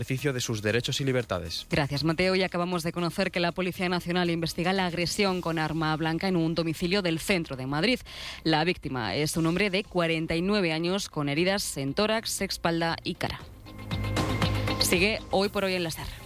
ejercicio de sus derechos y libertades. Gracias, Mateo. Y acabamos de conocer que la Policía Nacional investiga la agresión con arma blanca en un domicilio del centro de Madrid. La víctima es un hombre de 49 años con heridas en tórax, espalda y cara. Sigue Hoy por Hoy en la SER.